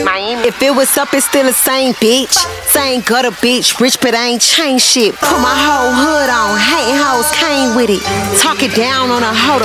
If it was up, it's still the same bitch. Same gutter bitch, rich but I ain't changed shit. Put my whole hood on, hating hoes came with it. Talk it down on a hoe.